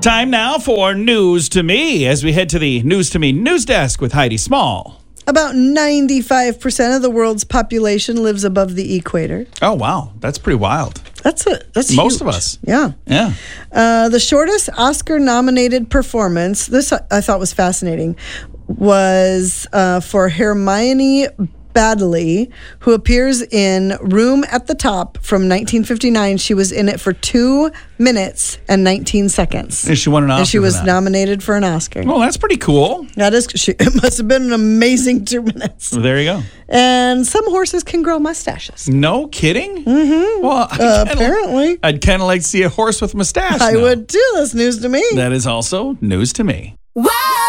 Time now for News to Me as we head to the News to Me news desk with Heidi Small. About 95% of the world's population lives above the equator. Oh, wow. That's pretty wild. That's Most huge. of us. Yeah. Yeah. The shortest Oscar-nominated performance, this I thought was fascinating, was for Hermione Baddeley, who appears in Room at the Top from 1959. She was in it for 2 minutes and 19 seconds. And she won an Oscar. And she was for that. nominated for an Oscar. Well, that's pretty cool. It must have been an amazing 2 minutes. Well, there you go. And some horses can grow mustaches. No kidding? Mm-hmm. Well, Apparently. I'd kind of like to see a horse with a mustache. I now. would too. That's news to me. That is also news to me. Wow!